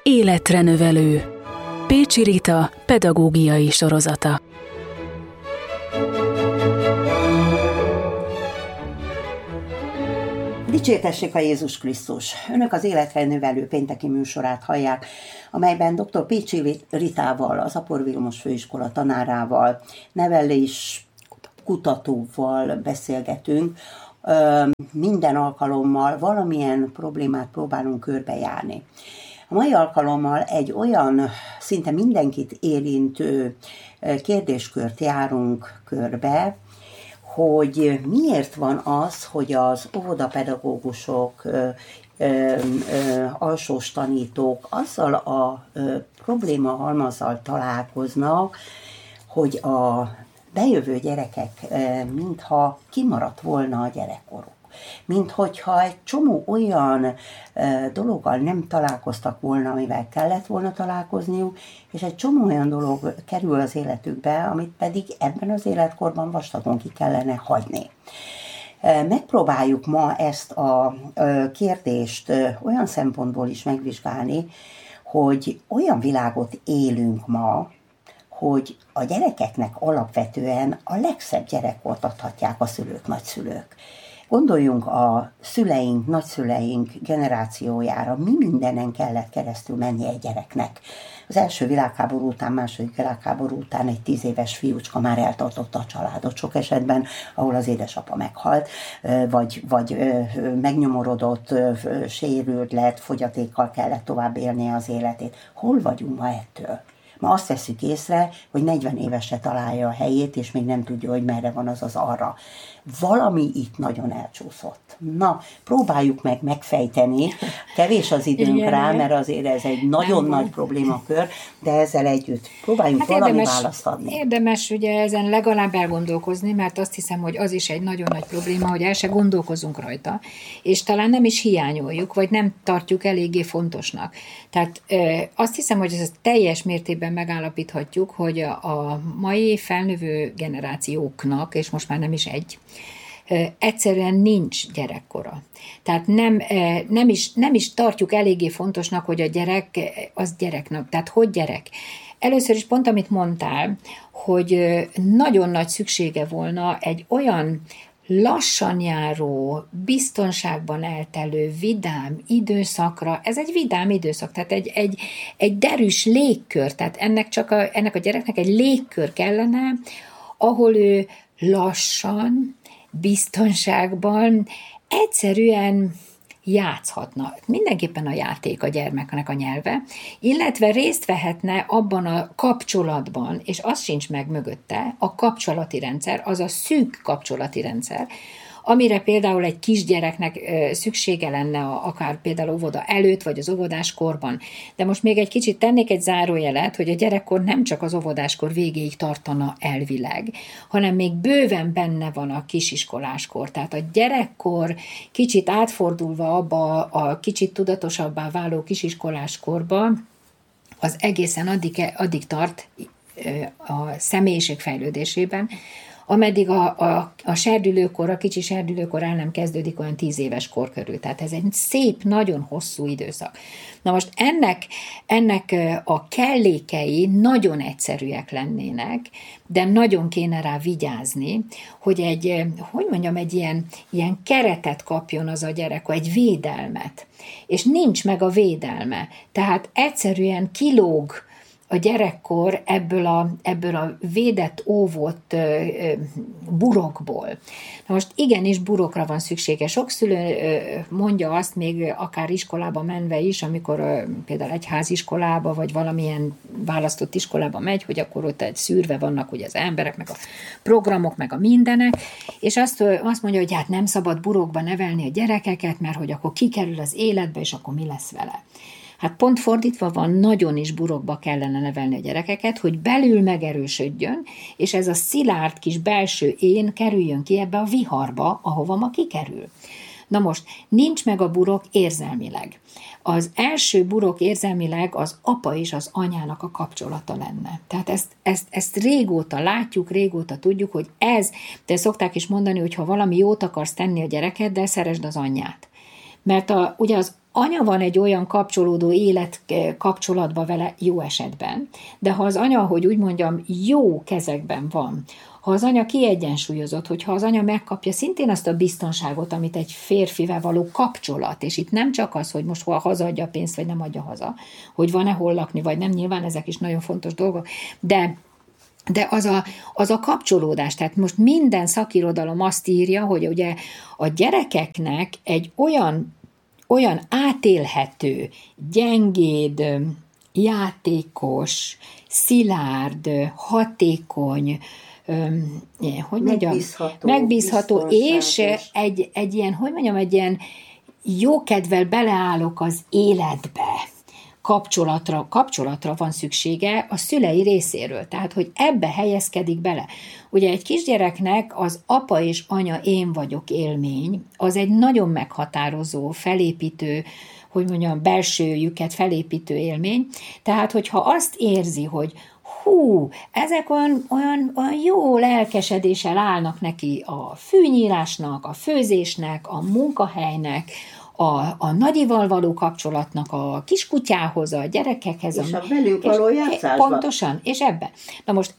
Életre növelő. Pécsi Rita pedagógiai sorozata. Dicsértessék a Jézus Krisztus! Önök az Életre növelő pénteki műsorát hallják, amelyben dr. Pécsi Ritával, az Apor Vilmos Főiskola tanárával, nevelés kutatóval beszélgetünk. Minden alkalommal valamilyen problémát próbálunk körbejárni. A mai alkalommal egy olyan szinte mindenkit érintő kérdéskört járunk körbe, hogy miért az az, hogy az óvodapedagógusok, alsós tanítók azzal a probléma halmazzal találkoznak, hogy a bejövő gyerekek mintha kimaradt volna a gyerekkoruk. Minthogyha egy csomó olyan dologgal nem találkoztak volna, amivel kellett volna találkozniuk, és egy csomó olyan dolog kerül az életükbe, amit pedig ebben az életkorban vastagon ki kellene hagyni. Megpróbáljuk ma ezt a kérdést olyan szempontból is megvizsgálni, hogy olyan világot élünk ma, hogy a gyerekeknek alapvetően a legszebb gyerekkort adhatják a szülők, nagyszülők. Gondoljunk a szüleink, nagyszüleink generációjára, mi mindenen kellett keresztül menni egy gyereknek. Az első világháború után, második világháború után egy 10 éves fiúcska már eltartotta a családot sok esetben, ahol az édesapa meghalt, vagy megnyomorodott, sérült lett, fogyatékkal kellett tovább élnie az életét. Hol vagyunk ma ettől? Ma azt veszük észre, hogy 40 évesre találja a helyét, és még nem tudja, hogy merre van az arra. Valami itt nagyon elcsúszott. Na, próbáljuk meg megfejteni. Kevés az időnk rá, mert azért ez egy nagyon nagy problémakör, de ezzel együtt próbáljunk valami választ adni. Érdemes ugye ezen legalább elgondolkozni, mert azt hiszem, hogy az is egy nagyon nagy probléma, hogy el se gondolkozunk rajta, és talán nem is hiányoljuk, vagy nem tartjuk eléggé fontosnak. Tehát azt hiszem, hogy ezt teljes mértékben megállapíthatjuk, hogy a mai felnövő generációknak, és most már nem is egy, egyszerűen nincs gyerekkora. Tehát nem is tartjuk eléggé fontosnak, hogy a gyerek az gyereknek. Tehát hogy gyerek? Először is pont, amit mondtál, hogy nagyon nagy szüksége volna egy olyan lassan járó, biztonságban eltelő, vidám időszakra. Ez egy vidám időszak, tehát egy derűs légkör, tehát ennek a gyereknek egy légkör kellene, ahol ő lassan, biztonságban, egyszerűen játszhatna. Mindenképpen a játék a gyermeknek a nyelve, illetve részt vehetne abban a kapcsolatban, és az sincs meg mögötte, a kapcsolati rendszer, az a szűk kapcsolati rendszer, amire például egy kisgyereknek szüksége lenne akár például óvoda előtt, vagy az óvodáskorban. De most még egy kicsit tennék egy zárójelet, hogy a gyerekkor nem csak az óvodáskor végéig tartana elvileg, hanem még bőven benne van a kisiskoláskor. Tehát a gyerekkor kicsit átfordulva abba a kicsit tudatosabbá váló kisiskoláskorba, az egészen addig tart a személyiség fejlődésében, ameddig a serdülőkor, a kicsi serdülőkor el nem kezdődik olyan 10 éves kor körül. Tehát ez egy szép, nagyon hosszú időszak. Na most ennek a kellékei nagyon egyszerűek lennének, de nagyon kéne rá vigyázni, hogy egy ilyen keretet kapjon az a gyerek, egy védelmet. És nincs meg a védelme. Tehát egyszerűen kilóg a gyerekkor ebből a védett, óvott burokból. Na most igenis burokra van szüksége. Sok szülő mondja azt még akár iskolába menve is, amikor például egyháziskolába, vagy valamilyen választott iskolába megy, hogy akkor ott egy szűrve vannak ugye az emberek, meg a programok, meg a mindenek, és azt mondja, hogy hát nem szabad burokba nevelni a gyerekeket, mert hogy akkor kikerül az életbe, és akkor mi lesz vele. Hát pont fordítva van, nagyon is burokba kellene nevelni a gyerekeket, hogy belül megerősödjön, és ez a szilárd kis belső én kerüljön ki ebbe a viharba, ahova ma kikerül. Na most, nincs meg a burok érzelmileg. Az első burok érzelmileg az apa és az anyának a kapcsolata lenne. Tehát ezt régóta látjuk, régóta tudjuk, hogy de szokták is mondani, hogy ha valami jót akarsz tenni a gyerekeddel, szeresd az anyját. Mert ugye az anya van egy olyan kapcsolódó élet kapcsolatban vele jó esetben, de ha az anya, hogy úgy mondjam, jó kezekben van, ha az anya kiegyensúlyozott, hogyha az anya megkapja szintén azt a biztonságot, amit egy férfivel való kapcsolat, és itt nem csak az, hogy most hol hazaadja a pénzt, vagy nem adja haza, hogy van-e hol lakni, vagy nem, nyilván ezek is nagyon fontos dolgok, de az a kapcsolódás, tehát most minden szakirodalom azt írja, hogy ugye a gyerekeknek egy olyan átélhető, gyengéd, játékos, szilárd, hatékony, megbízható és egy ilyen, egy ilyen jókedvel beleállok az életbe, kapcsolatra van szüksége a szülei részéről, tehát, hogy ebbe helyezkedik bele. Ugye egy kisgyereknek az apa és anya én vagyok élmény, az egy nagyon meghatározó, felépítő, belsőjüket felépítő élmény, tehát, hogyha azt érzi, hogy ezek olyan jó lelkesedéssel állnak neki a fűnyírásnak, a főzésnek, a munkahelynek, a nagyival való kapcsolatnak, a kiskutyához, a gyerekekhez. És a velük való játszásban. Pontosan, és ebbe. Na most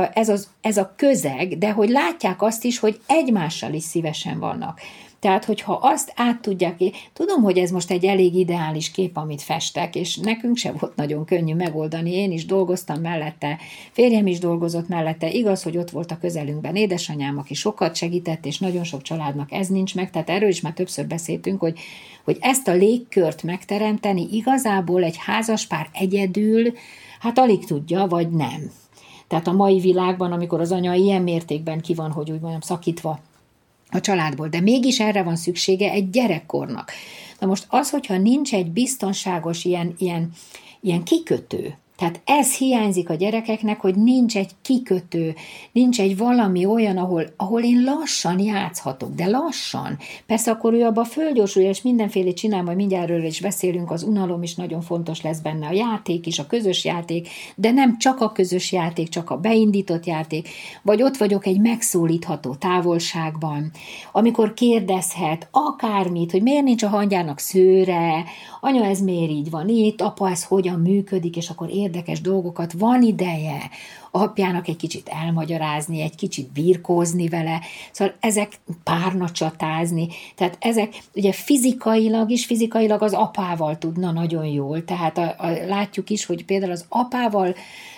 ez a közeg, de hogy látják azt is, hogy egymással is szívesen vannak. Tehát, hogyha azt át tudják, tudom, hogy ez most egy elég ideális kép, amit festek, és nekünk sem volt nagyon könnyű megoldani, én is dolgoztam mellette, férjem is dolgozott mellette, igaz, hogy ott volt a közelünkben édesanyám, aki sokat segített, és nagyon sok családnak ez nincs meg, tehát erről is már többször beszéltünk, hogy ezt a légkört megteremteni igazából egy házaspár egyedül, hát alig tudja, vagy nem. Tehát a mai világban, amikor az anya ilyen mértékben ki van, hogy úgy mondjam, szakítva a családból, de mégis erre van szüksége egy gyerekkornak. Na most az, hogyha nincs egy biztonságos ilyen kikötő, tehát ez hiányzik a gyerekeknek, hogy nincs egy kikötő, nincs egy valami olyan, ahol én lassan játszhatok, de lassan. Persze akkor ő abba fölgyorsulja, és mindenfélét csinál, majd mindjárt erről is beszélünk, az unalom is nagyon fontos lesz benne, a játék is, a közös játék, de nem csak a közös játék, csak a beindított játék, vagy ott vagyok egy megszólítható távolságban, amikor kérdezhet akármit, hogy miért nincs a hangyának szőre, anya, ez miért így van itt, apa, ez hogyan működik, és akkor érdekes dolgokat, van ideje apjának egy kicsit elmagyarázni, egy kicsit birkózni vele, szóval ezek párna csatázni, tehát ezek ugye fizikailag az apával tudna nagyon jól, tehát látjuk is, hogy például az apával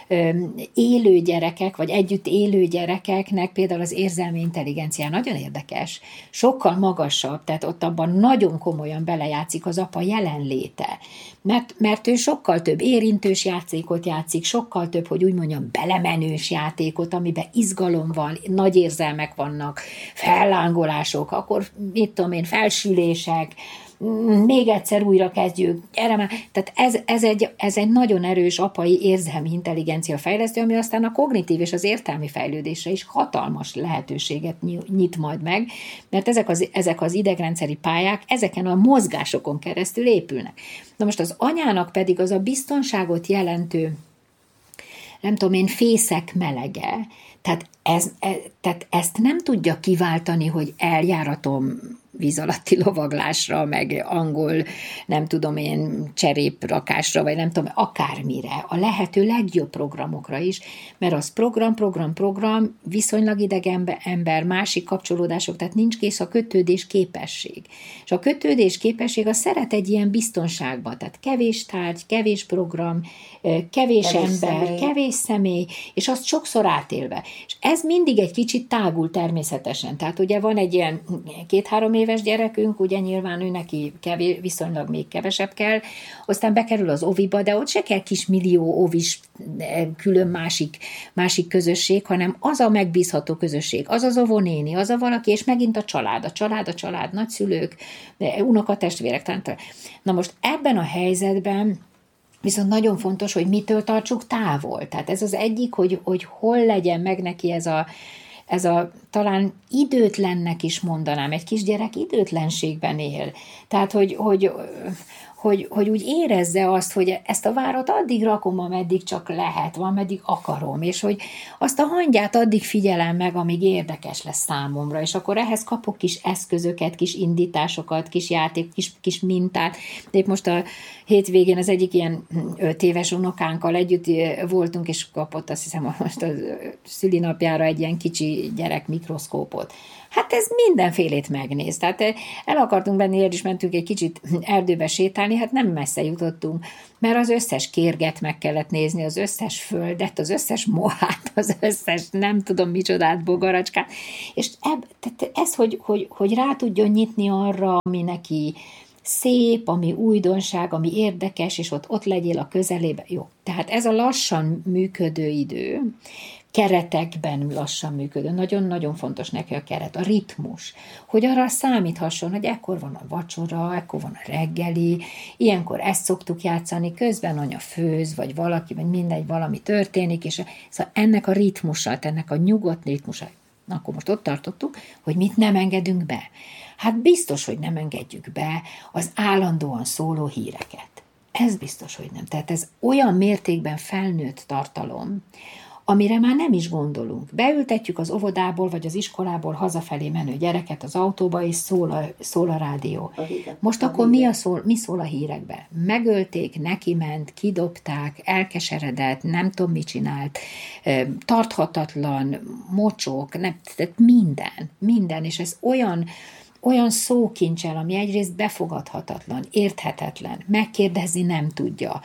élő gyerekek, vagy együtt élő gyerekeknek például az érzelmi intelligencia nagyon érdekes, sokkal magasabb, tehát ott abban nagyon komolyan belejátszik az apa jelenléte, mert ő sokkal több érintős játékot játszik, sokkal több, hogy úgy mondjam, belemenős játékot, amiben izgalom van, nagy érzelmek vannak, fellángolások, akkor mit tudom én, felsülések, még egyszer újra kezdjük, gyere már. Tehát ez egy nagyon erős apai érzelmi intelligencia fejlesztő, ami aztán a kognitív és az értelmi fejlődésre is hatalmas lehetőséget nyit majd meg, mert ezek az idegrendszeri pályák ezeken a mozgásokon keresztül épülnek. Na most az anyának pedig az a biztonságot jelentő, nem tudom én, fészek melege, tehát ezt nem tudja kiváltani, hogy eljáratom víz alatti lovaglásra, meg angol, nem tudom én, cseréprakásra, vagy nem tudom, akármire, a lehető legjobb programokra is, mert az program, viszonylag idegen ember, másik kapcsolódások, tehát nincs kész a kötődés képesség. És a kötődés képesség az szeret egy ilyen biztonságban, tehát kevés tárgy, kevés program, kevés ember, kevés személy, és azt sokszor átélve. És ez mindig egy kicsit tágul természetesen. Tehát ugye van egy ilyen 2-3 éves gyerekünk, ugye nyilván ő neki viszonylag még kevesebb kell, aztán bekerül az oviba, de ott se kell kismillió ovis külön másik közösség, hanem az a megbízható közösség, az az óvónéni, az a valaki, és megint a család, nagyszülők, unokatestvérek. Na most ebben a helyzetben viszont nagyon fontos, hogy mitől tartsuk távol. Tehát ez az egyik, hogy hol legyen meg neki ez a talán időtlennek is mondanám, egy kisgyerek időtlenségben él. Tehát, hogy hogy úgy érezze azt, hogy ezt a várat addig rakom, ameddig csak lehet, ameddig akarom, és hogy azt a hangyát addig figyelem meg, amíg érdekes lesz számomra, és akkor ehhez kapok kis eszközöket, kis indításokat, kis játék, kis mintát. De épp most a hétvégén az egyik ilyen 5 éves unokánkkal együtt voltunk, és kapott azt hiszem most a szülinapjára egy ilyen kicsi gyerek mikroszkópot. Hát ez mindenfélét megnéz. Tehát el akartunk benni, és mentünk egy kicsit erdőbe sétálni, hát nem messze jutottunk, mert az összes kérget meg kellett nézni, az összes földet, az összes mohát, az összes nem tudom micsodát, bogaracskát. És ez, hogy rá tudjon nyitni arra, ami neki szép, ami újdonság, ami érdekes, és ott legyél a közelébe. Jó, tehát ez a lassan működő idő, keretekben lassan működő. Nagyon-nagyon fontos neki a keret, a ritmus, hogy arra számíthasson, hogy ekkor van a vacsora, ekkor van a reggeli, ilyenkor ezt szoktuk játszani, közben anya főz, vagy valaki, vagy mindegy, valami történik, és szóval ennek a ritmusa, ennek a nyugodt ritmusa. Akkor most ott tartottuk, hogy mit nem engedünk be. Hát biztos, hogy nem engedjük be az állandóan szóló híreket. Ez biztos, hogy nem. Tehát ez olyan mértékben felnőtt tartalom, amire már nem is gondolunk. Beültetjük az óvodából, vagy az iskolából hazafelé menő gyereket az autóba, és szól a rádió. Most akkor mi szól a hírekbe? Megölték, neki ment, kidobták, elkeseredett, nem tudom, mit csinált, tarthatatlan, mocsok, tehát minden, és ez olyan szókincsel, ami egyrészt befogadhatatlan, érthetetlen, megkérdezni nem tudja,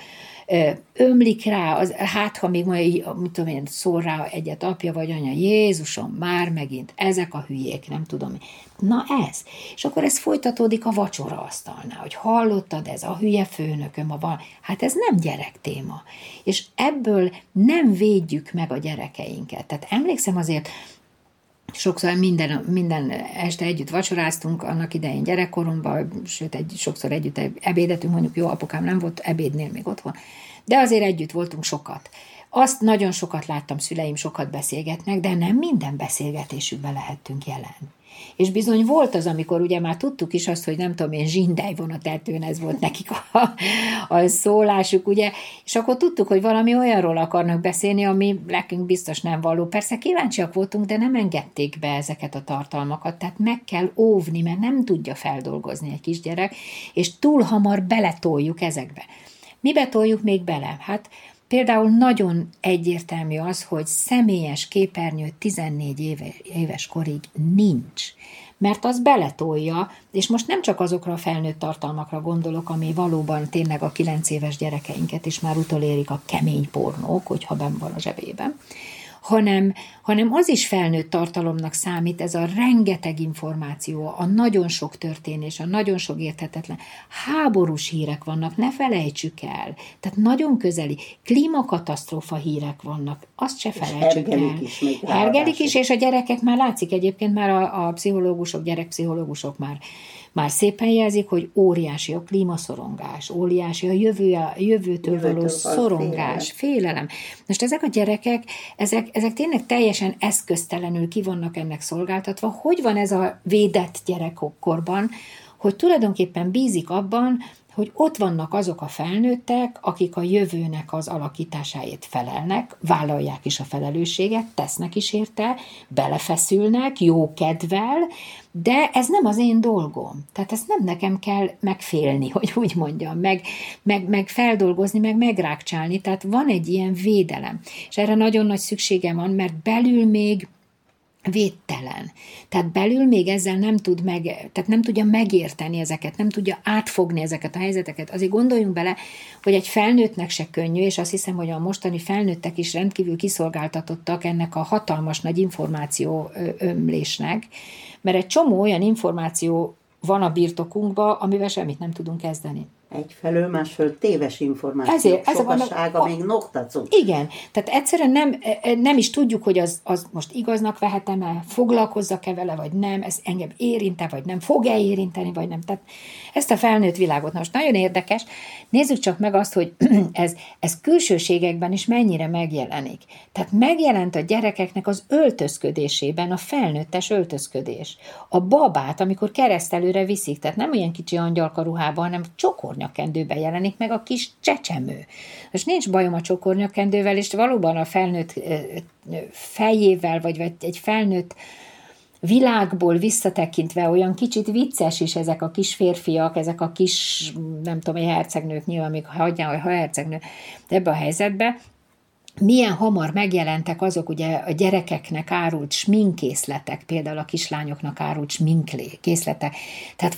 ömlik rá, hát ha még majd, mit tudom én, szól rá egyet apja vagy anya, Jézusom, már megint, ezek a hülyék, nem tudom. Na ez. És akkor ez folytatódik a vacsoraasztalnál, hogy hallottad, ez a hülye főnököm, hát ez nem gyerektéma. És ebből nem védjük meg a gyerekeinket. Tehát emlékszem azért, sokszor minden este együtt vacsoráztunk, annak idején gyerekkoromban, sőt, sokszor együtt ebédetünk, mondjuk jó, apukám nem volt ebédnél még otthon, de azért együtt voltunk sokat. Azt nagyon sokat láttam, szüleim sokat beszélgetnek, de nem minden beszélgetésükben lehettünk jelen. És bizony volt az, amikor ugye már tudtuk is azt, hogy nem tudom én, zsindely van a tetőn, ez volt nekik a szólásuk, ugye, és akkor tudtuk, hogy valami olyanról akarnak beszélni, ami nekünk biztos nem való. Persze kíváncsiak voltunk, de nem engedték be ezeket a tartalmakat, tehát meg kell óvni, mert nem tudja feldolgozni egy kisgyerek, és túl hamar beletoljuk ezekbe. Mibe toljuk még bele? Hát például nagyon egyértelmű az, hogy személyes képernyő 14 éves korig nincs, mert az beletolja, és most nem csak azokra a felnőtt tartalmakra gondolok, ami valóban tényleg a 9 éves gyerekeinket is már utolérik a kemény pornók, hogyha benn van a zsebében, hanem az is felnőtt tartalomnak számít, ez a rengeteg információ, a nagyon sok történés, a nagyon sok érthetetlen. Háborús hírek vannak, ne felejtsük el. Tehát nagyon közeli, klímakatasztrófa hírek vannak, azt se felejtsük el. Hergelik is, és a gyerekek már látszik egyébként, már a pszichológusok, gyerekpszichológusok már szépen jelzik, hogy óriási a klímaszorongás, óriási a jövőtől való szorongás, félelem. Most ezek a gyerekek, ezek tényleg teljesen eszköztelenül ki vannak ennek szolgáltatva. Hogy van ez a védett gyerekkorban, hogy tulajdonképpen bízik abban, hogy ott vannak azok a felnőttek, akik a jövőnek az alakításáért felelnek, vállalják is a felelősséget, tesznek is érte, belefeszülnek, jó kedvel, de ez nem az én dolgom. Tehát ezt nem nekem kell megfélni, hogy úgy mondjam, meg feldolgozni, meg megrákcsálni. Tehát van egy ilyen védelem. És erre nagyon nagy szüksége van, mert belül még védtelen. Tehát belül még ezzel tehát nem tudja megérteni ezeket, nem tudja átfogni ezeket a helyzeteket. Azért gondoljunk bele, hogy egy felnőttnek se könnyű, és azt hiszem, hogy a mostani felnőttek is rendkívül kiszolgáltatottak ennek a hatalmas nagy információ ömlésnek, mert egy csomó olyan információ van a birtokunkban, amivel semmit nem tudunk kezdeni. Egyfelől, másfelől téves információ, sokasága még noktacunk. Igen, tehát egyszerűen nem is tudjuk, hogy az most igaznak vehetem-e, foglalkozzak-e vele, vagy nem, ez engem érinte, vagy nem, fog-e érinteni, vagy nem. Tehát ezt a felnőtt világot. Na most nagyon érdekes, nézzük csak meg azt, hogy ez külsőségekben is mennyire megjelenik. Tehát megjelent a gyerekeknek az öltözködésében a felnőttes öltözködés. A babát, amikor keresztelőre viszik, tehát nem olyan kicsi angyalka ruhában, hanem csokorni csokornyakkendőben jelenik meg a kis csecsemő. Most nincs bajom a csokornyakkendővel, és valóban a felnőtt fejével, vagy egy felnőtt világból visszatekintve olyan kicsit vicces is ezek a kis férfiak, ezek a kis, nem tudom, hercegnők, nyilván még hagyjál, ha hercegnő, de ebbe a helyzetbe, milyen hamar megjelentek azok ugye a gyerekeknek árult sminkkészletek, például a kislányoknak árult sminkkészletek. Tehát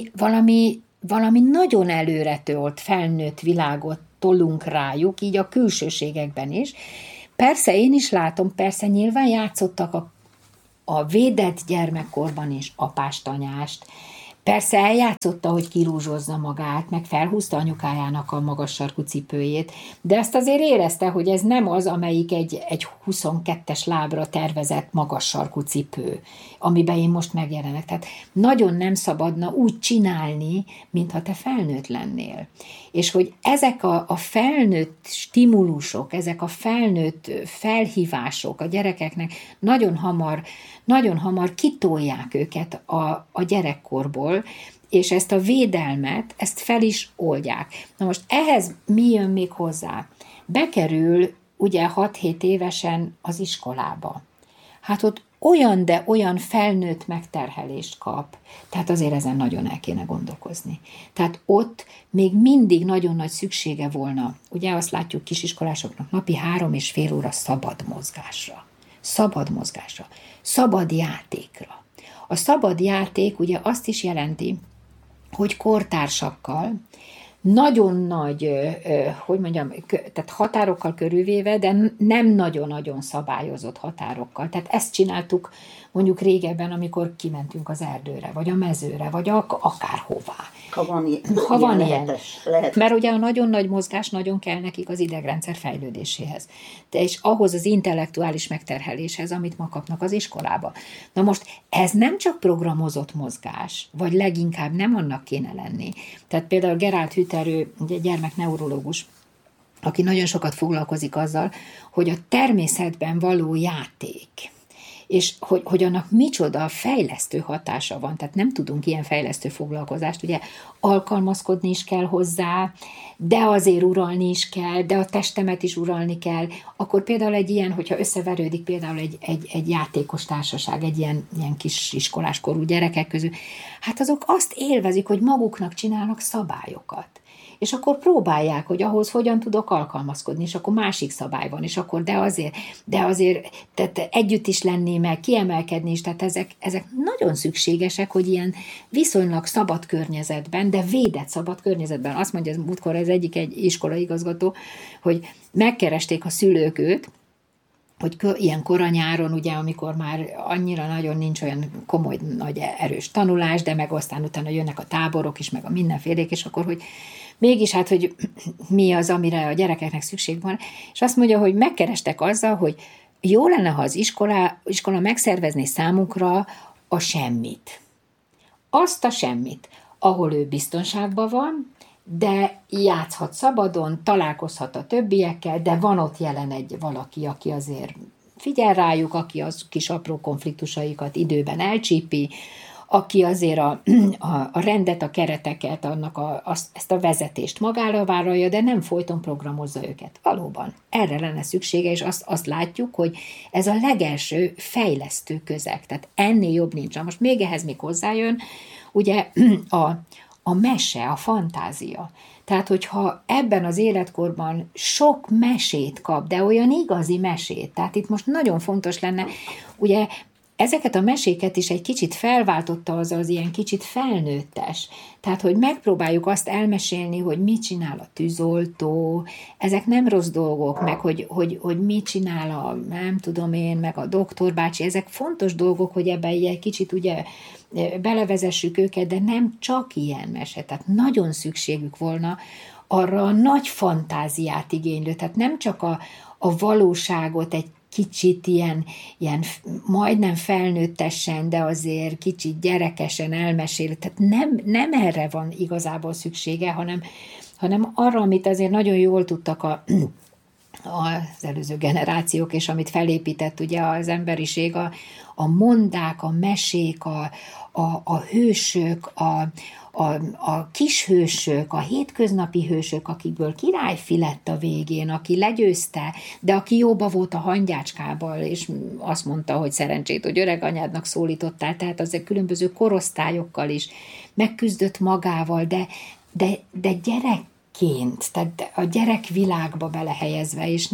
valami nagyon előretolt felnőtt világot tolunk rájuk, így a külsőségekben is. Persze én is látom, persze nyilván játszottak a védett gyermekkorban is apást-anyást. Persze eljátszotta, hogy kirúzsozza magát, meg felhúzta anyukájának a magas sarkú cipőjét, de azt azért érezte, hogy ez nem az, amelyik egy 22-es lábra tervezett magas sarkú cipő, amiben én most megjelenek. Tehát nagyon nem szabadna úgy csinálni, mintha te felnőtt lennél. És hogy ezek a felnőtt stimulusok, ezek a felnőtt felhívások a gyerekeknek nagyon hamar kitolják őket a gyerekkorból, és ezt a védelmet, ezt fel is oldják. Na most ehhez mi jön még hozzá? Bekerül ugye 6-7 évesen az iskolába. Hát ott olyan, de olyan felnőtt megterhelést kap, tehát azért ezen nagyon el kéne gondolkozni. Tehát ott még mindig nagyon nagy szüksége volna, ugye azt látjuk kisiskolásoknak napi 3,5 óra szabad mozgásra. Szabad játékra. A szabad játék ugye azt is jelenti, hogy kortársakkal, nagyon nagy, tehát határokkal körülvéve, de nem nagyon-nagyon szabályozott határokkal. Tehát ezt csináltuk mondjuk régebben, amikor kimentünk az erdőre, vagy a mezőre, vagy akárhová. Ha van ilyen. Lehet. Mert ugye a nagyon nagy mozgás nagyon kell nekik az idegrendszer fejlődéséhez. És ahhoz az intellektuális megterheléshez, amit ma kapnak az iskolába. Na most ez nem csak programozott mozgás, vagy leginkább nem annak kéne lenni. Tehát például Gerald Hüther, egy gyermekneurológus, aki nagyon sokat foglalkozik azzal, hogy a természetben való játék, és hogy annak micsoda fejlesztő hatása van, tehát nem tudunk ilyen fejlesztő foglalkozást, ugye alkalmazkodni is kell hozzá, de azért uralni is kell, de a testemet is uralni kell, akkor például egy ilyen, hogyha összeverődik például egy játékos társaság, egy ilyen kis iskoláskorú gyerekek közül, hát azok azt élvezik, hogy maguknak csinálnak szabályokat. És akkor próbálják, hogy ahhoz hogyan tudok alkalmazkodni, és akkor másik szabály van, és akkor de azért tehát együtt is lenni, meg kiemelkedni is, tehát ezek nagyon szükségesek, hogy ilyen viszonylag szabad környezetben, de védett szabad környezetben. Azt mondja múltkor egy iskolaigazgató, hogy megkeresték a szülők őt, hogy ilyen koranyáron, ugye, amikor már annyira nagyon nincs olyan komoly, nagy erős tanulás, de meg aztán utána jönnek a táborok is, meg a mindenfélék, és akkor, hogy mégis hát, hogy mi az, amire a gyerekeknek szükség van, és azt mondja, hogy megkerestek azzal, hogy jó lenne, ha az iskola megszervezné számunkra a semmit. Azt a semmit, ahol ő biztonságban van, de játszhat szabadon, találkozhat a többiekkel, de van ott jelen egy valaki, aki azért figyel rájuk, aki az kis apró konfliktusaikat időben elcsípi, aki azért a rendet, a kereteket, ezt a vezetést magára vállalja, de nem folyton programozza őket. Valóban, erre lenne szüksége, és azt látjuk, hogy ez a legelső fejlesztő közeg, tehát ennél jobb nincs. Most még ehhez még hozzájön, ugye a mese, a fantázia. Tehát, hogyha ebben az életkorban sok mesét kap, de olyan igazi mesét, tehát itt most nagyon fontos lenne, ugye ezeket a meséket is egy kicsit felváltotta az ilyen kicsit felnőttes. Tehát, hogy megpróbáljuk azt elmesélni, hogy mit csinál a tűzoltó, ezek nem rossz dolgok, meg hogy mit csinál nem tudom én, meg a doktorbácsi, ezek fontos dolgok, hogy ebben egy kicsit ugye belevezessük őket, de nem csak ilyen mese. Tehát nagyon szükségük volna arra a nagy fantáziát igénylő, tehát nem csak a valóságot egy kicsit ilyen majdnem felnőttesen, de azért kicsit gyerekesen elmesél. Tehát nem erre van igazából szüksége, hanem arra, amit azért nagyon jól tudtak az előző generációk, és amit felépített ugye az emberiség, a mondák, a mesék, a hősök, a kis hősök, a hétköznapi hősök, akikből királyfi lett a végén, aki legyőzte, de aki jóba volt a hangyácskával, és azt mondta, hogy szerencsét, hogy öreg anyádnak szólítottál, tehát azért különböző korosztályokkal is megküzdött magával, de gyerekként, tehát a gyerekvilágba belehelyezve, és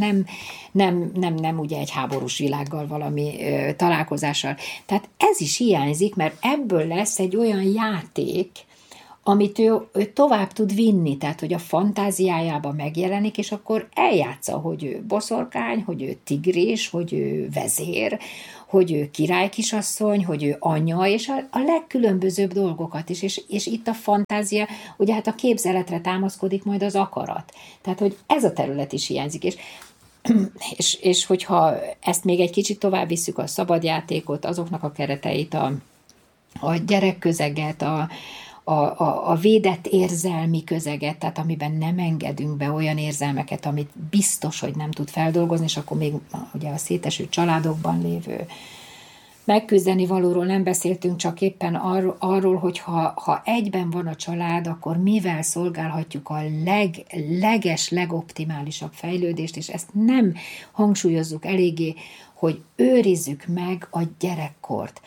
nem ugye egy háborús világgal valami találkozással. Tehát ez is hiányzik, mert ebből lesz egy olyan játék, amit ő tovább tud vinni, tehát hogy a fantáziájában megjelenik, és akkor eljátsza, hogy ő boszorkány, hogy ő tigris, hogy ő vezér, hogy ő királykisasszony, hogy ő anya, és a legkülönbözőbb dolgokat is, és itt a fantázia, ugye hát a képzeletre támaszkodik majd az akarat. Tehát, hogy ez a terület is hiányzik, és hogyha ezt még egy kicsit tovább visszük, a szabadjátékot, azoknak a kereteit, a gyerekközeget, a védett érzelmi közeget, tehát amiben nem engedünk be olyan érzelmeket, amit biztos, hogy nem tud feldolgozni, és akkor még ugye a széteső családokban lévő megküzdeni valóról nem beszéltünk, csak éppen arról, hogy ha egyben van a család, akkor mivel szolgálhatjuk a legoptimálisabb fejlődést, és ezt nem hangsúlyozzuk eléggé, hogy őrizzük meg a gyerekkort.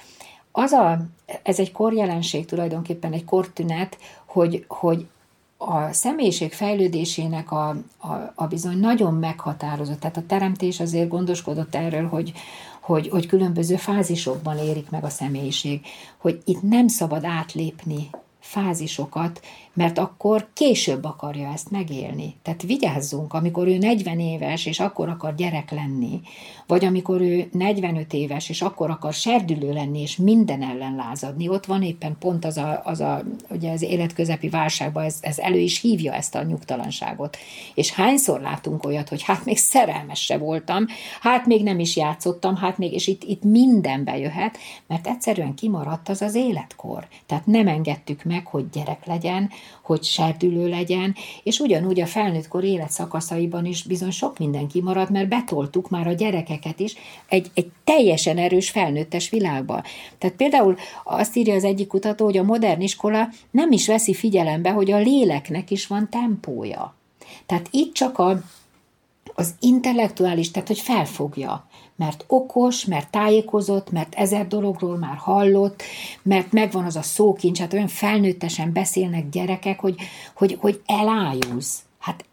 Ez egy korjelenség, tulajdonképpen egy kortünet, hogy a személyiség fejlődésének a bizony nagyon meghatározott, tehát a teremtés azért gondoskodott erről, hogy különböző fázisokban érik meg a személyiség, hogy itt nem szabad átlépni fázisokat, mert akkor később akarja ezt megélni. Tehát vigyázzunk, amikor ő 40 éves, és akkor akar gyerek lenni, vagy amikor ő 45 éves, és akkor akar serdülő lenni, és minden ellen lázadni. Ott van éppen pont ugye az életközepi válságban, ez elő is hívja ezt a nyugtalanságot. És hányszor látunk olyat, hogy hát még szerelmes se voltam, hát még nem is játszottam, hát még, és itt minden bejöhet, mert egyszerűen kimaradt az életkor. Tehát nem engedtük meg, hogy gyerek legyen, hogy serdülő legyen, és ugyanúgy a felnőttkor életszakaszaiban is bizony sok minden kimaradt, mert betoltuk már a gyerekeket is egy teljesen erős felnőttes világba. Tehát például azt írja az egyik kutató, hogy a modern iskola nem is veszi figyelembe, hogy a léleknek is van tempója. Tehát itt csak az intellektuális, tehát hogy felfogja, mert okos, mert tájékozott, mert 1000 dologról már hallott, mert megvan az a szókincs, hát olyan felnőttesen beszélnek gyerekek, hogy elájulsz. Hát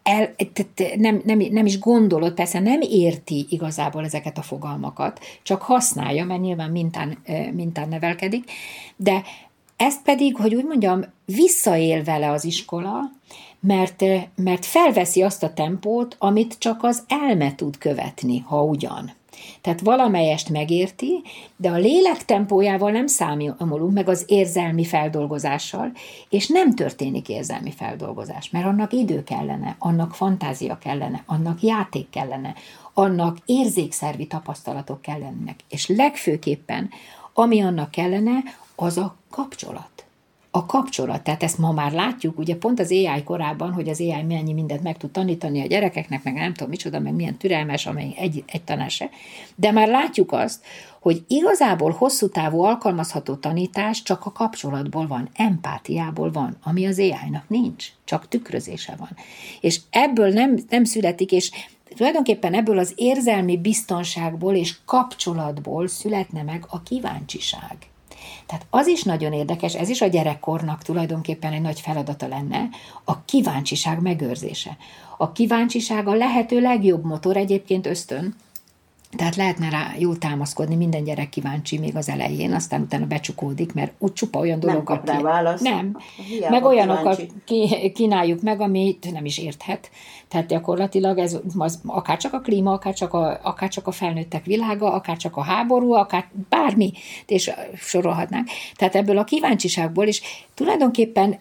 nem is gondolod, persze nem érti igazából ezeket a fogalmakat, csak használja, mert nyilván mintán nevelkedik, de ezt pedig, hogy úgy mondjam, visszaél vele az iskola, mert felveszi azt a tempót, amit csak az elme tud követni, ha ugyan. Tehát valamelyest megérti, de a lélek tempójával nem számolunk meg az érzelmi feldolgozással, és nem történik érzelmi feldolgozás, mert annak idő kellene, annak fantázia kellene, annak játék kellene, annak érzékszervi tapasztalatok kellenek, és legfőképpen, ami annak kellene, az a kapcsolat. A kapcsolat, tehát ezt ma már látjuk, ugye pont az AI korában, hogy az AI mennyi mindent meg tud tanítani a gyerekeknek, meg nem tudom micsoda, meg milyen türelmes, amely egy tanár se, de már látjuk azt, hogy igazából hosszú távú alkalmazható tanítás csak a kapcsolatból van, empátiából van, ami az AI-nak nincs, csak tükrözése van. És ebből nem születik, és tulajdonképpen ebből az érzelmi biztonságból és kapcsolatból születne meg a kíváncsiság. Tehát az is nagyon érdekes, ez is a gyerekkornak tulajdonképpen egy nagy feladata lenne, a kíváncsiság megőrzése. A kíváncsiság a lehető legjobb motor, egyébként ösztön, tehát lehetne rá jól támaszkodni, minden gyerek kíváncsi még az elején, aztán utána becsukódik, mert úgy csupa olyan dolgokat... Nem kap rá választ. Nem, meg olyanokat kínáljuk meg, amit nem is érthet. Tehát gyakorlatilag ez akár csak a klíma, akár csak a felnőttek világa, akár csak a háború, akár bármi, és sorolhatnánk. Tehát ebből a kíváncsiságból is tulajdonképpen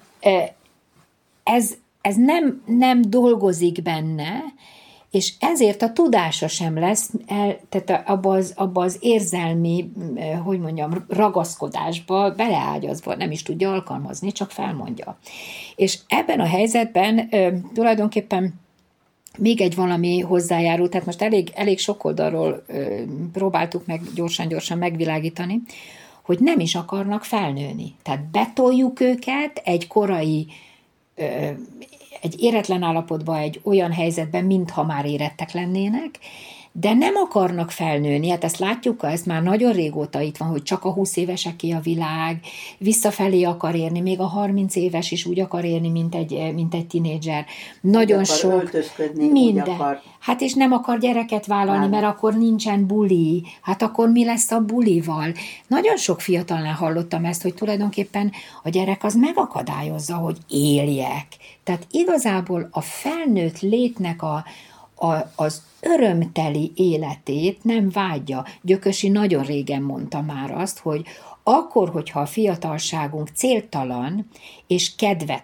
ez nem dolgozik benne, és ezért a tudása sem lesz, tehát abba az érzelmi, hogy mondjam, ragaszkodásba beleágyazva, nem is tudja alkalmazni, csak felmondja. És ebben a helyzetben tulajdonképpen még egy valami hozzájárul, tehát most elég sok oldalról próbáltuk meg gyorsan megvilágítani, hogy nem is akarnak felnőni. Tehát betoljuk őket egy korai, egy éretlen állapotba, egy olyan helyzetben, mintha már érettek lennének, de nem akarnak felnőni. Hát ezt látjuk, ez már nagyon régóta itt van, hogy csak a 20 éveseké a világ, visszafelé akar érni, még a 30 éves is úgy akar érni, mint egy tinédzser. Nagyon sok. Minden. Hát és nem akar gyereket vállalni, mert akkor nincsen buli. Hát akkor mi lesz a bulival? Nagyon sok fiatalnál hallottam ezt, hogy tulajdonképpen a gyerek az megakadályozza, hogy éljek. Tehát igazából a felnőtt létnek az örömteli életét nem vágyja. Gyökösi nagyon régen mondta már azt, hogy akkor, hogyha a fiatalságunk céltalan és